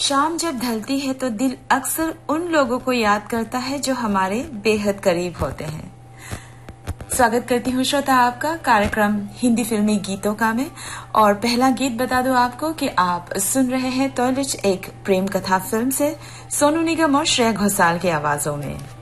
शाम जब ढलती है तो दिल अक्सर उन लोगों को याद करता है जो हमारे बेहद करीब होते हैं। स्वागत करती हूँ श्रोता आपका कार्यक्रम हिंदी फिल्मी गीतों का में। और पहला गीत बता दूं आपको कि आप सुन रहे हैं तोलिच एक प्रेम कथा फिल्म से सोनू निगम और श्रेया घोषाल की आवाजों में।